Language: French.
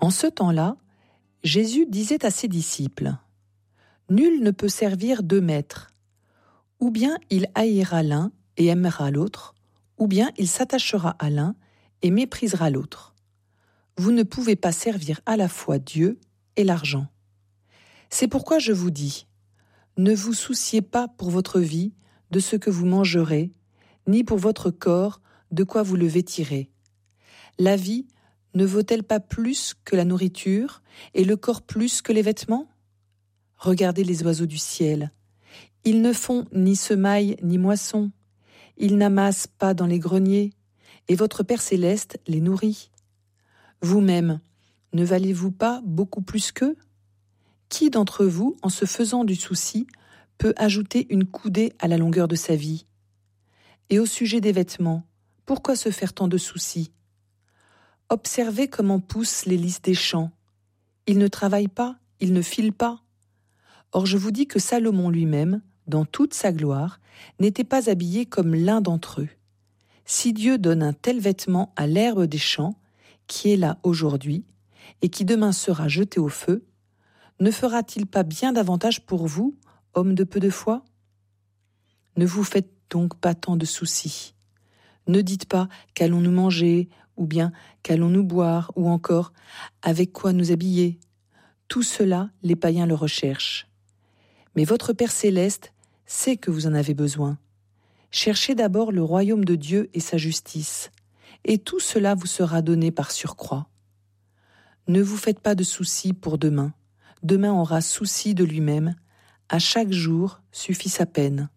En ce temps-là, Jésus disait à ses disciples : « Nul ne peut servir deux maîtres. Ou bien il haïra l'un et aimera l'autre, ou bien il s'attachera à l'un et méprisera l'autre. Vous ne pouvez pas servir à la fois Dieu et l'argent. C'est pourquoi je vous dis, ne vous souciez pas pour votre vie de ce que vous mangerez, ni pour votre corps de quoi vous le vêtirez. La vie ne vaut-elle pas plus que la nourriture et le corps plus que les vêtements ? Regardez les oiseaux du ciel. Ils ne font ni semaille ni moisson. Ils n'amassent pas dans les greniers, et votre Père céleste les nourrit. Vous-même, ne valez-vous pas beaucoup plus qu'eux ? Qui d'entre vous, en se faisant du souci, peut ajouter une coudée à la longueur de sa vie ? Et au sujet des vêtements, pourquoi se faire tant de soucis ? Observez comment poussent les lys des champs. Ils ne travaillent pas, ils ne filent pas. Or je vous dis que Salomon lui-même, dans toute sa gloire, n'était pas habillé comme l'un d'entre eux. Si Dieu donne un tel vêtement à l'herbe des champs, qui est là aujourd'hui, et qui demain sera jeté au feu, ne fera-t-il pas bien davantage pour vous, hommes de peu de foi ? Ne vous faites donc pas tant de soucis. Ne dites pas « qu'allons-nous manger ?» ou bien « qu'allons-nous boire ?» ou encore « avec quoi nous habiller ?» Tout cela, les païens le recherchent. Mais votre Père céleste sait que vous en avez besoin. Cherchez d'abord le royaume de Dieu et sa justice, et tout cela vous sera donné par surcroît. Ne vous faites pas de soucis pour demain. Demain aura souci de lui-même. À chaque jour suffit sa peine.